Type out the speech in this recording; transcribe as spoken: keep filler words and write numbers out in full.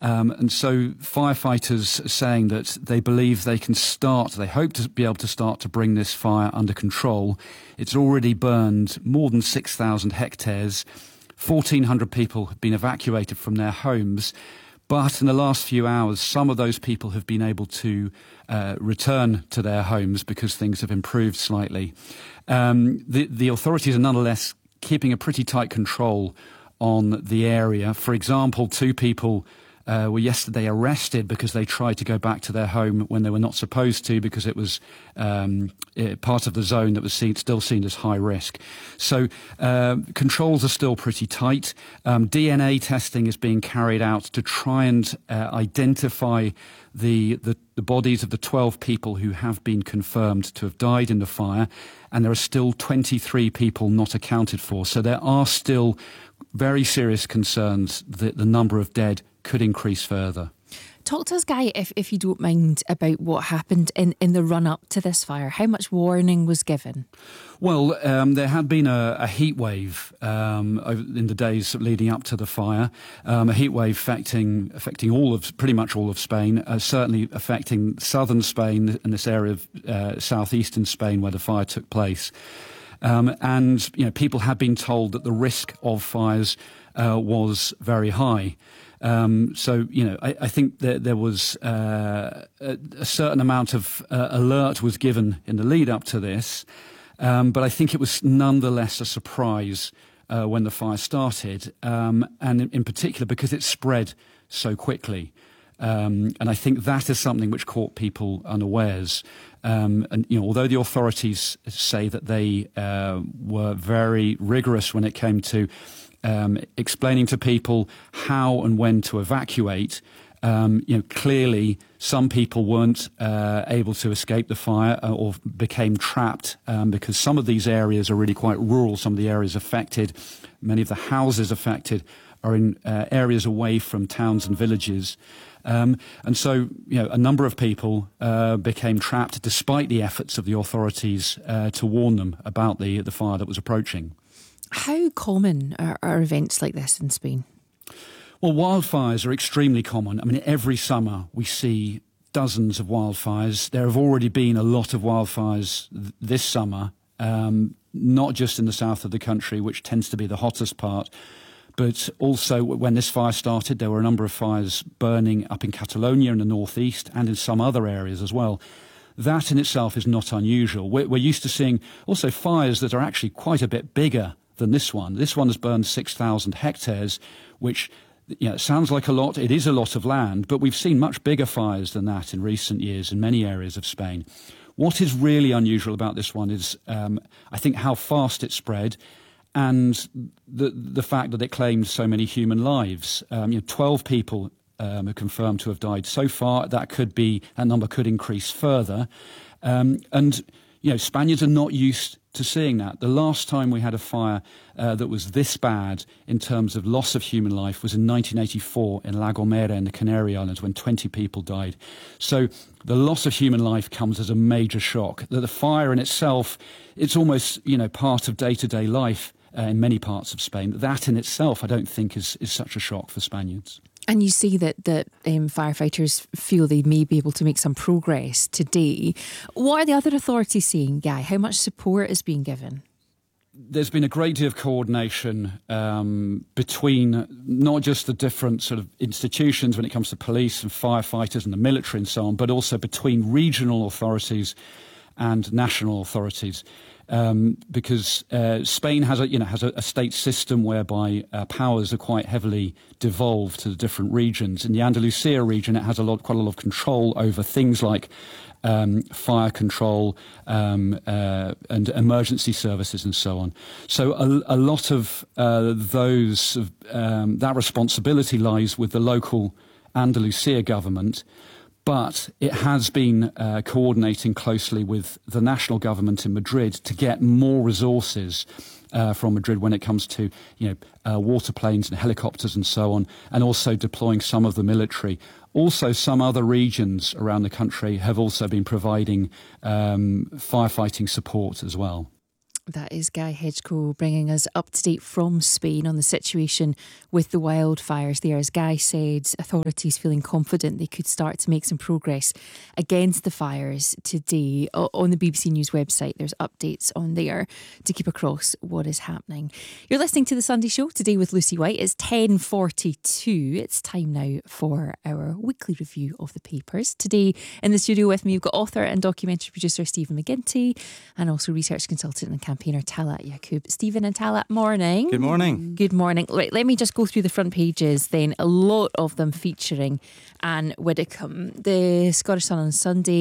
Um, and so firefighters are saying that they believe they can start, they hope to be able to start to bring this fire under control. It's already burned more than six thousand hectares. fourteen hundred people have been evacuated from their homes. But in the last few hours, some of those people have been able to uh, return to their homes because things have improved slightly. Um, the, the authorities are nonetheless keeping a pretty tight control on the area. For example, two people uh, were yesterday arrested because they tried to go back to their home when they were not supposed to, because it was um, it, part of the zone that was seen, still seen as high risk. So uh, controls are still pretty tight. Um, D N A testing is being carried out to try and uh, identify the, the the bodies of the twelve people who have been confirmed to have died in the fire, and there are still twenty-three people not accounted for. So there are still very serious concerns that the number of dead could increase further. Talk to us, Guy, if, if you don't mind, about what happened in, in the run-up to this fire. How much warning was given? Well, um, there had been a, a heat wave um, in the days leading up to the fire, um, a heat wave affecting affecting all of pretty much all of Spain, uh, certainly affecting southern Spain and this area of uh, southeastern Spain where the fire took place. Um, and you know, people had been told that the risk of fires uh, was very high. Um, so, you know, I, I think that there was uh, a, a certain amount of uh, alert was given in the lead up to this. Um, but I think it was nonetheless a surprise uh, when the fire started, um, and in, in particular because it spread so quickly. Um, and I think that is something which caught people unawares. Um, and, you know, although the authorities say that they uh, were very rigorous when it came to um, explaining to people how and when to evacuate, um, you know, clearly some people weren't uh, able to escape the fire uh, or became trapped um, because some of these areas are really quite rural. Some of the areas affected, many of the houses affected are in uh, areas away from towns and villages. Um, and so, you know, a number of people uh, became trapped despite the efforts of the authorities uh, to warn them about the the fire that was approaching. How common are, are events like this in Spain? Well, wildfires are extremely common. I mean, every summer we see dozens of wildfires. There have already been a lot of wildfires th- this summer, um, not just in the south of the country, which tends to be the hottest part, but also when this fire started, there were a number of fires burning up in Catalonia in the northeast and in some other areas as well. That in itself is not unusual. We're, we're used to seeing also fires that are actually quite a bit bigger than this one. This one has burned six thousand hectares, which, you know, sounds like a lot. It is a lot of land, but we've seen much bigger fires than that in recent years in many areas of Spain. What is really unusual about this one is, um, I think, how fast it spread, and the the fact that it claimed so many human lives. Um, you know, twelve people um, are confirmed to have died so far. That could be, that number could increase further. Um, and, you know, Spaniards are not used to seeing that. The last time we had a fire uh, that was this bad in terms of loss of human life was in nineteen eighty-four in La Gomera in the Canary Islands when twenty people died. So the loss of human life comes as a major shock. The, the fire in itself, it's almost, you know, part of day-to-day life Uh, in many parts of Spain. That in itself, I don't think, is, is such a shock for Spaniards. And you see that, that um, firefighters feel they may be able to make some progress today. What are the other authorities saying, Guy? How much support is being given? There's been a great deal of coordination um, between not just the different sort of institutions when it comes to police and firefighters and the military and so on, but also between regional authorities and national authorities. Um, because uh, Spain has a you know has a, a state system whereby uh, powers are quite heavily devolved to the different regions. In the Andalusia region, it has a lot, quite a lot of control over things like um, fire control um, uh, and emergency services and so on. So a, a lot of uh, those um, that responsibility lies with the local Andalusia government. But it has been uh, coordinating closely with the national government in Madrid to get more resources uh, from Madrid when it comes to, you know, uh, water planes and helicopters and so on, and also deploying some of the military. Also, some other regions around the country have also been providing um, firefighting support as well. That is Guy Hedgecoe bringing us up to date from Spain on the situation with the wildfires there. As Guy said, authorities feeling confident they could start to make some progress against the fires today. On the B B C News website, there's updates on there to keep across what is happening. You're listening to The Sunday Show today with Lucy White. It's ten forty-two. It's time now for our weekly review of the papers. Today in the studio with me, we've got author and documentary producer Stephen McGinty and also research consultant and campaigner Talat Yaqub. Stephen and Talat, morning. Good morning. Good morning. Right, let me just go through the front pages then. A lot of them featuring Anne Widdecombe. The Scottish Sun on Sunday